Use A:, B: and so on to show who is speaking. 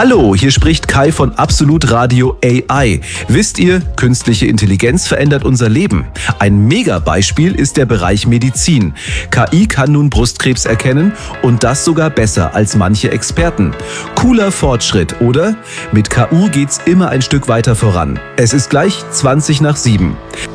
A: Hallo, hier spricht Kai von Absolut Radio AI. Wisst ihr, künstliche Intelligenz verändert unser Leben. Ein Mega-Beispiel ist der Bereich Medizin. KI kann nun Brustkrebs erkennen und das sogar besser als manche Experten. Cooler Fortschritt, oder? Mit KI geht's immer ein Stück weiter voran. Es ist gleich 7:20.